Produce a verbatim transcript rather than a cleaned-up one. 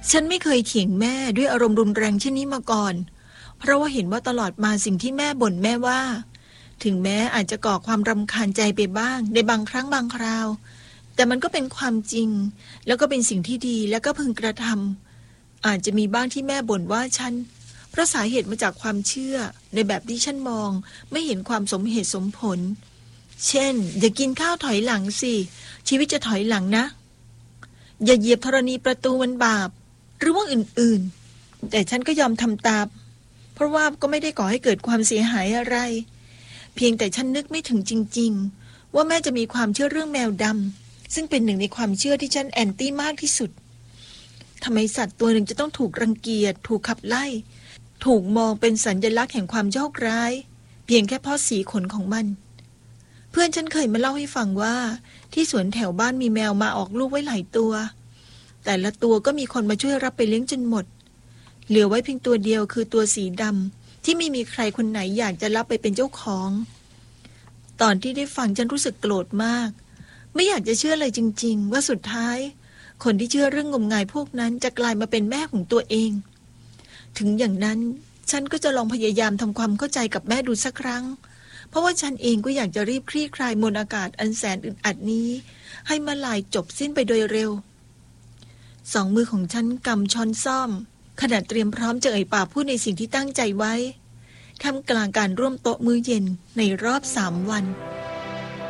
ฉันไม่เคยเถียงแม่ด้วยอารมณ์รุนแรงเช่นนี้มาก่อนเพราะว่าเห็นว่าตลอดมาสิ่งที่แม่บ่นแม่ว่าถึงแม้อาจจะก่อความรำคาญใจไปบ้างในบางครั้งบางคราวแต่มันก็เป็นความจริงแล้วก็เป็นสิ่งที่ดีแล้วก็พึงกระทำอาจจะมีบ้างที่แม่บ่นว่าฉันเพราะสาเหตุมาจากความเชื่อในแบบที่ฉันมองไม่เห็นความสมเหตุสมผลเช่นอย่ากินข้าวถอยหลังสิชีวิตจะถอยหลังนะอย่าเหยียบธรณีประตูมันบาปหรือว่าอื่นๆแต่ฉันก็ยอมทำตามเพราะว่าก็ไม่ได้ก่อให้เกิดความเสียหายอะไรเพียงแต่ฉันนึกไม่ถึงจริงๆว่าแม่จะมีความเชื่อเรื่องแมวดำซึ่งเป็นหนึ่งในความเชื่อที่ฉันแอนตี้มากที่สุดทำไมสัตว์ตัวหนึ่งจะต้องถูกรังเกียจถูกขับไล่ถูกมองเป็นสัญลักษณ์แห่งความโชคร้ายเพียงแค่เพราะสีขนของมันเพื่อนฉันเคยมาเล่าให้ฟังว่าที่สวนแถวบ้านมีแมวมาออกลูกไว้หลายตัวแต่ละตัวก็มีคนมาช่วยรับไปเลี้ยงจนหมดเหลือไว้เพียงตัวเดียวคือตัวสีดำที่ไม่มีใครคนไหนอยากจะรับไปเป็นเจ้าของตอนที่ได้ฟังฉันรู้สึกโกรธมากไม่อยากจะเชื่อเลยจริงๆว่าสุดท้ายคนที่เชื่อเรื่องงมงายพวกนั้นจะกลายมาเป็นแม่ของตัวเองถึงอย่างนั้นฉันก็จะลองพยายามทำความเข้าใจกับแม่ดูสักครั้งเพราะว่าฉันเองก็อยากจะรีบคลี่คลายมวลอากาศอันแสนอึดอัดนี้ให้มาลายจบสิ้นไปโดยเร็วสองมือของฉันกำช้อนซ่อมขณะเตรียมพร้อมจะเอ่ยปากพูดในสิ่งที่ตั้งใจไว้ท่ามกลางการร่วมโต๊ะมื้อเย็นในรอบสามวัน